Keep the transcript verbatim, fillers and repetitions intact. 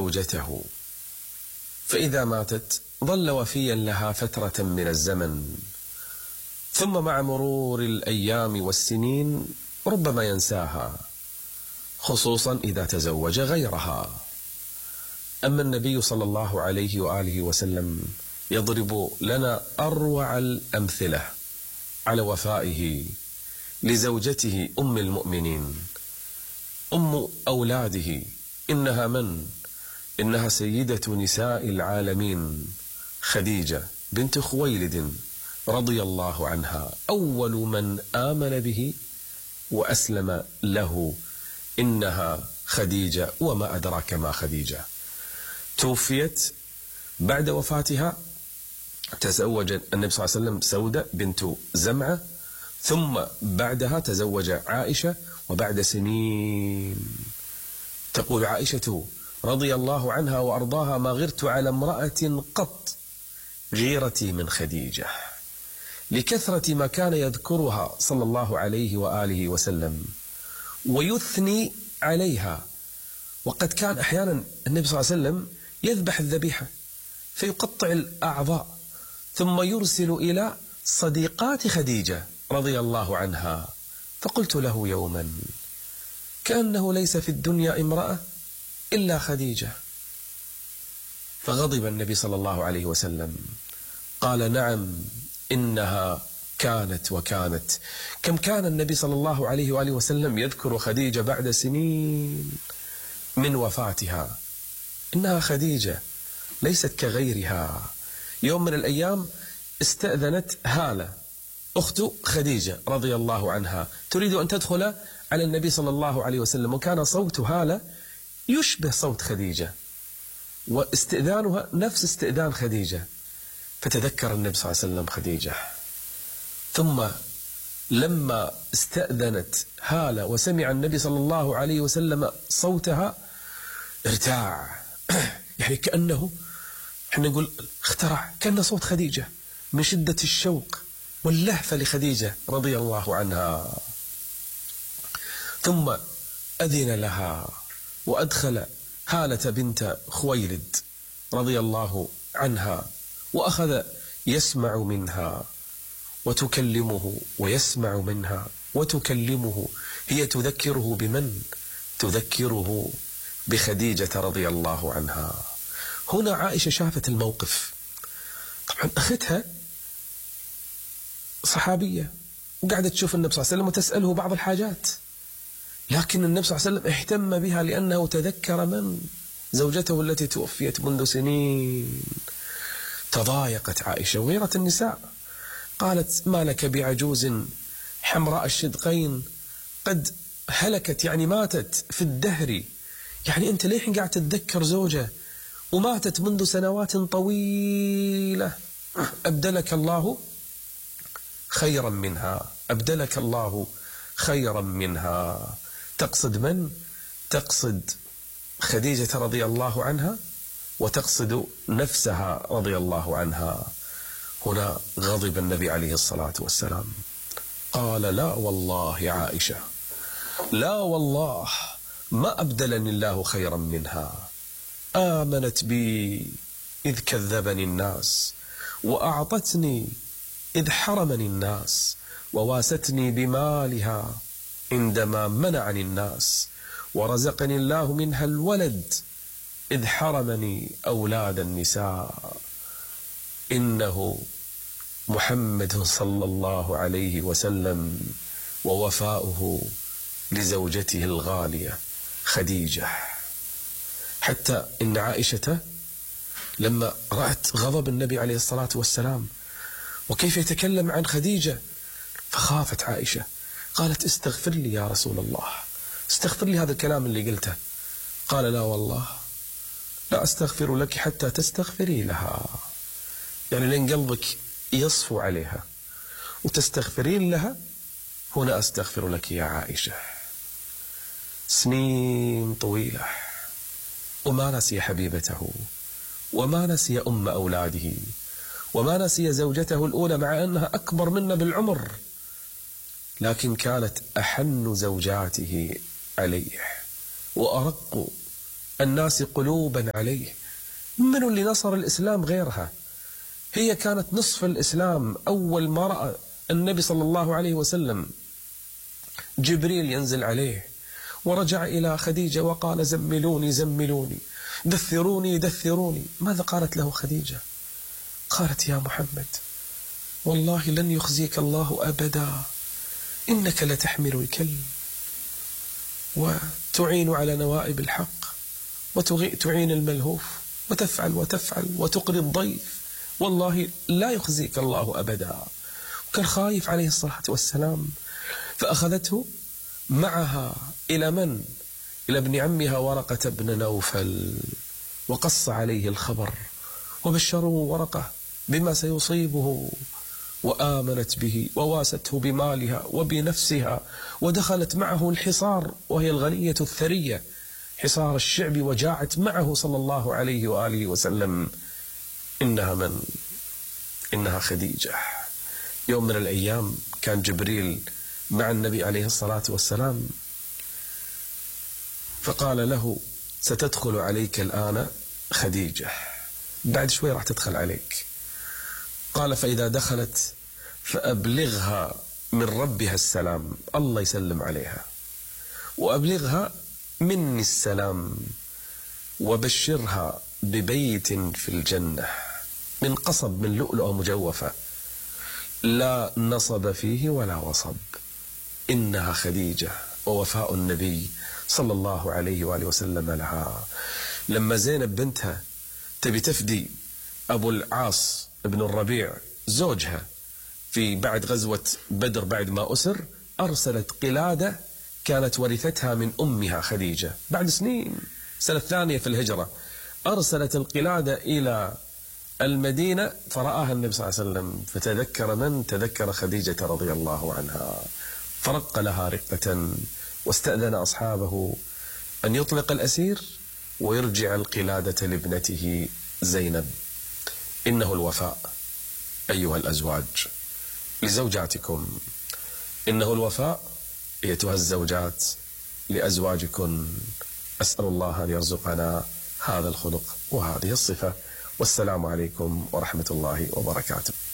زوجته، فإذا ماتت ظل وفيا لها فترة من الزمن، ثم مع مرور الأيام والسنين ربما ينساها، خصوصا إذا تزوج غيرها. أما النبي صلى الله عليه وآله وسلم يضرب لنا أروع الأمثلة على وفائه لزوجته أم المؤمنين، أم أولاده. إنها من؟ إنها سيدة نساء العالمين، خديجة بنت خويلد رضي الله عنها، أول من آمن به وأسلم له. إنها خديجة، وما أدراك ما خديجة. توفيت بعد وفاتها، تزوج النبي صلى الله عليه وسلم سودة بنت زمعة، ثم بعدها تزوج عائشة. وبعد سنين تقول عائشة رضي الله عنها وأرضاها: ما غرت على امرأة قط غيرتي من خديجة، لكثرة ما كان يذكرها صلى الله عليه وآله وسلم ويثني عليها. وقد كان أحيانا النبي صلى الله عليه وسلم يذبح الذبيحة فيقطع الأعضاء، ثم يرسل إلى صديقات خديجة رضي الله عنها. فقلت له يوما: كأنه ليس في الدنيا امرأة إلا خديجة. فغضب النبي صلى الله عليه وسلم، قال: نعم، إنها كانت وكانت. كم كان النبي صلى الله عليه وآله وسلم يذكر خديجة بعد سنين من وفاتها. إنها خديجة ليست كغيرها. يوم من الأيام استأذنت هالة أخت خديجة رضي الله عنها، تريد أن تدخل على النبي صلى الله عليه وسلم، وكان صوت هالة يشبه صوت خديجة، واستئذانها نفس استئذان خديجة. فتذكر النبي صلى الله عليه وسلم خديجة، ثم لما استأذنت هالة وسمع النبي صلى الله عليه وسلم صوتها ارتاع، يعني كأنه احنا نقول اخترع، كأن صوت خديجة من شدة الشوق واللهفة لخديجة رضي الله عنها. ثم أذن لها وأدخل هالة بنت خويلد رضي الله عنها، وأخذ يسمع منها وتكلمه، ويسمع منها وتكلمه. هي تذكره بمن؟ تذكره بخديجة رضي الله عنها. هنا عائشة شافت الموقف. طبعا أختها صحابية وقاعدة تشوف النبي صلى الله عليه وسلم وتسأله بعض الحاجات، لكن النبي صلى الله عليه وسلم اهتم بها لأنه تذكر من؟ زوجته التي توفيت منذ سنين. تضايقت عائشة وغيرة النساء، قالت: ما لك بعجوز حمراء الشدقين قد هلكت، يعني ماتت في الدهر، يعني أنت ليه قاعد تتذكر زوجة وماتت منذ سنوات طويلة؟ أبدلك الله خيرا منها، أبدلك الله خيرا منها. تقصد من؟ تقصد خديجة رضي الله عنها، وتقصد نفسها رضي الله عنها. هنا غضب النبي عليه الصلاة والسلام، قال: لا والله عائشة، لا والله ما أبدلني الله خيرا منها. آمنت بي إذ كذبني الناس، وأعطتني إذ حرمني الناس، وواستني بمالها عندما منعني الناس، ورزقني الله منها الولد إذ حرمني أولاد النساء. إنه محمد صلى الله عليه وسلم ووفاؤه لزوجته الغالية خديجة. حتى إن عائشة لما رأت غضب النبي عليه الصلاة والسلام وكيف يتكلم عن خديجة، فخافت عائشة، قالت: استغفر لي يا رسول الله، استغفر لي هذا الكلام اللي قلته. قال: لا والله لا أستغفر لك حتى تستغفري لها، يعني لين قلبك يصفو عليها وتستغفرين لها، هنا أستغفر لك يا عائشة. سنين طويلة وما نسي حبيبته، وما نسي أم أولاده، وما نسي زوجته الأولى مع أنها أكبر منا بالعمر، لكن كانت أحن زوجاته عليه وأرق الناس قلوبا عليه. من اللي نصر الإسلام غيرها؟ هي كانت نصف الإسلام. أول ما رأى النبي صلى الله عليه وسلم جبريل ينزل عليه ورجع إلى خديجة وقال زملوني زملوني دثروني دثروني، ماذا قالت له خديجة؟ قالت يا محمد والله لن يخزيك الله أبدا، إنك لتحمل الكل وتعين على نوائب الحق وتعين الملهوف وتفعل وتفعل وتقري الضيف، والله لا يخزيك الله أبدا. وكان خايف عليه الصلاة والسلام، فأخذته معها إلى من؟ إلى ابن عمها ورقة بن نوفل، وقص عليه الخبر وبشروا ورقة بما سيصيبه، وآمنت به وواسته بمالها وبنفسها، ودخلت معه الحصار وهي الغنية الثرية حصار الشعب، وجاءت معه صلى الله عليه وآله وسلم. إنها من؟ إنها خديجة. يوم من الأيام كان جبريل مع النبي عليه الصلاة والسلام، فقال له ستدخل عليك الآن خديجة، بعد شوي راح تدخل عليك. قال فإذا دخلت فأبلغها من ربها السلام، الله يسلم عليها، وأبلغها مني السلام، وبشرها ببيت في الجنة من قصب من لؤلؤة مجوفة لا نصب فيه ولا وصب. إنها خديجة، ووفاء النبي صلى الله عليه وآله وسلم لها. لما زينب بنتها تبي تفدي أبو العاص ابن الربيع زوجها في بعد غزوة بدر بعد ما أسر، أرسلت قلادة كانت ورثتها من أمها خديجة بعد سنين، سنة ثانية في الهجرة، أرسلت القلادة إلى المدينة فرآها النبي صلى الله عليه وسلم، فتذكر من؟ تذكر خديجة رضي الله عنها، فرق لها رقة، واستأذن أصحابه أن يطلق الأسير ويرجع القلادة لابنته زينب. إنه الوفاء أيها الأزواج لزوجاتكم، إنه الوفاء أيتها الزوجات لأزواجكن. أسأل الله أن يرزقنا هذا الخلق وهذه الصفة، والسلام عليكم ورحمة الله وبركاته.